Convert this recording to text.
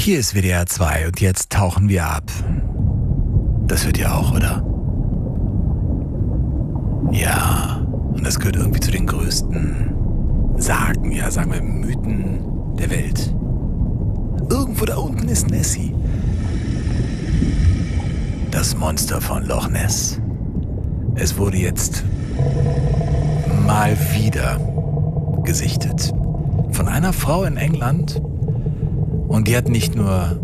Hier ist WDR 2 und jetzt tauchen wir ab. Das hört ihr auch, oder? Ja, und das gehört irgendwie zu den größten Sagen, ja, sagen wir Mythen der Welt. Irgendwo da unten ist Nessie. Das Monster von Loch Ness. Es wurde jetzt mal wieder gesichtet. Von einer Frau in England. Und die hat nicht nur